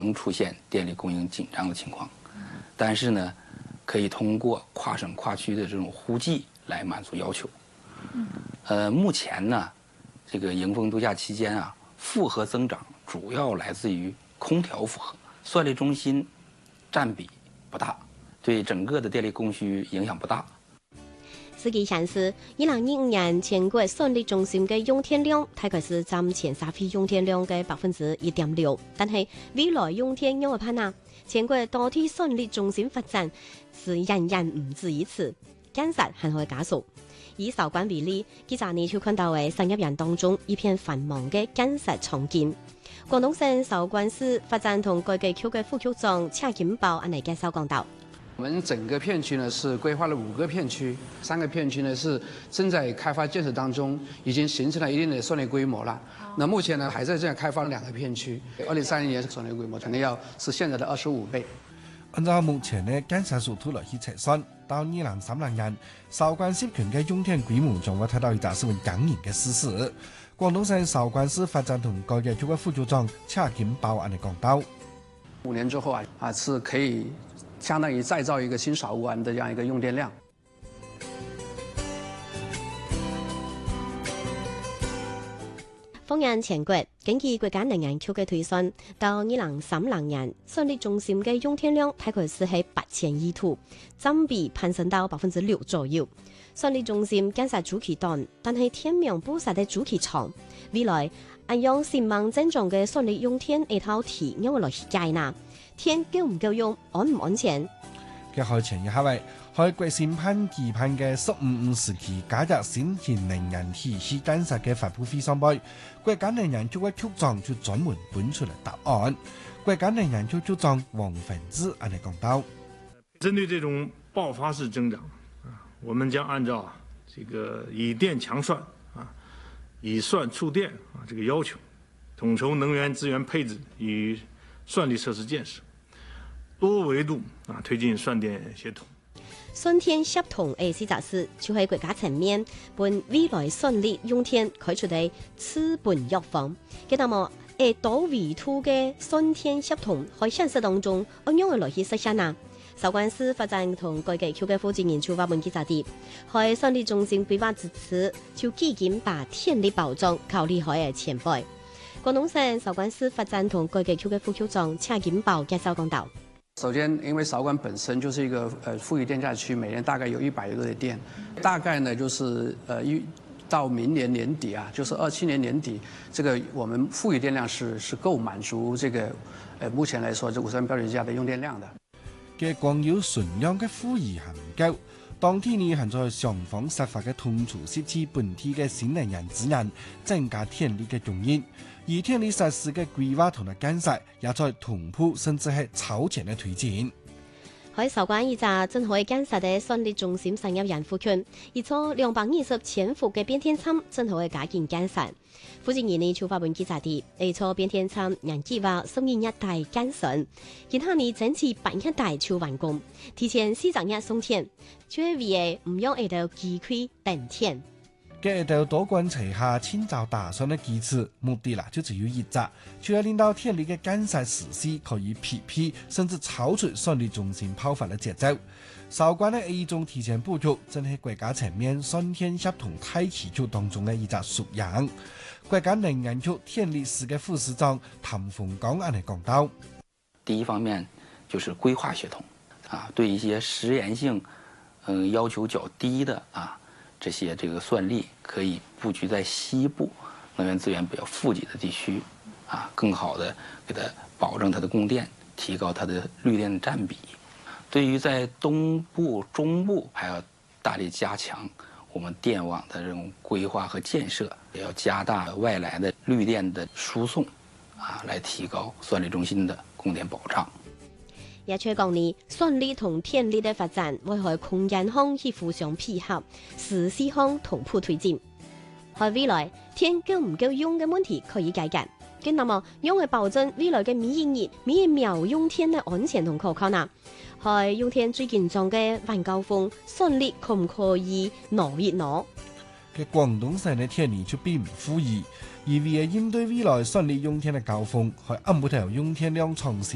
能出现电力供应紧张的情况，但是呢，可以通过跨省跨区的这种互济来满足要求。目前呢，这个迎峰度假期间啊，负荷增长主要来自于空调负荷，算力中心占比不大，对整个的电力供需影响不大。 司機顯示，2025年全國算力中心嘅用電量大概是佔前3批用電量嘅1.6%，但係未來用電量嘅攀呢，全國多地算力中心發展是仍然唔止於此，建設還會加速。以韶關為例，記者呢就看到喺產業園當中一片繁忙嘅建設重建。廣東省韶關市發展同改革區嘅副局長車金寶安尼介紹講到。 我們整個片區呢是規劃了5個片區，3個片區呢是正在開發建設當中，已經形成了一定的算力規模了。那目前呢還在這樣開發2個片區，2030年算力規模可能要是現在的25倍。 按照目前的建設速度來去測算，到2030年，韶關市區嘅用電規模將會達到一個十分驚人嘅事實。廣東省韶關市發展同改革區嘅副局長車金寶安尼講到 ：5年之後是可以相當於再造一個新韶關的這樣一個用電量。 放眼全國，根據國家能源局嘅推算，到2030年，算力中心嘅用電量大概是喺8000億度，佔比攀升到6%左右。算力中心建設周期短，但係天命布設嘅周期長。未來按用10萬增長嘅算力用電一套題，因為來解呢？天夠唔夠用，安唔安全？ 嘅開前一下位，喺國新辦期盼嘅15時期加入新型能源體系建設嘅發布會上邊，國家能源局嘅局長就專門搬出了答案。國家能源局局長王汾志安尼講到： 針對這種爆發式增長，我們將按照這個以電強算以算促電這個要求，統籌能源資源配置與算力設施建設，多維度推進算電協同。 算電協同嘅意思就係國家層面本未來算力用電開出嘅資本藥方。咁那麼多維度嘅算電協同喺現實當中按樣嘅來去實現啊？韶關市發展同改革區嘅負責人就話問記者啲，喺算力中心規劃支持，就基金把電力保障考慮喺嘅前輩。廣東省韶關市發展同改革區嘅副局長車金寶介紹講到： 首先，因為韶關本身就是一個富裕電價區，每年大概有100多的電，大概呢就是到明年年底就是27年年底，這個我們富裕電量是夠滿足這個目前來說這53標準價的用電量的。 嘅光有純量嘅富裕係唔夠，當天呢係在雙方設法嘅統籌設置本地嘅新能源資源，增加電力嘅供應，而電力設施嘅規劃同埋建設也在同步甚至係超前嘅推進。 喺韶關依家正可以建設嘅算力中心產業園附近，而從220千伏嘅變電廠正可以加緊建設。負責人呢就發文記者啲，而從變電廠人計劃12月底建成，然後呢整至8月底就完工，提前4個月送電，就係為唔用到機區等電。 嘅到多管齊下千兆打算嘅機制，目的啦就只有一個，就要令到電力嘅建設實施可以匹配甚至超出算力中心爆發嘅節奏。韶關嘅一種提前布局，正係國家層面算電協同大棋局當中嘅一個縮影。國家能源局電力司嘅副司長譚鳳剛安尼講到： 第一方面就是規劃協同對一些實驗性要求較低的這些算力可以布局在西部能源資源比較富集的地區更好的給它保證它的供電，提高它的綠電佔比。對於在東部、中部，還要大力加強我們電網的這種規劃和建設，也要加大外來的綠電的輸送來提高算力中心的供電保障。 也在講呢，算力同電力的發展會喺空間上去互相配合，實施上同步推進。喺未來，電夠唔夠用嘅問題可以解決。咁那麼，用嚟保證未來嘅每一秒用電嘅安全同可靠呢？喺用電最緊張嘅晚高峰，算力可唔可以挪一挪？ 嘅廣東省嘅電力就並唔富裕，而為了應對未來算力用電嘅高峰，喺暗部頭用電量長時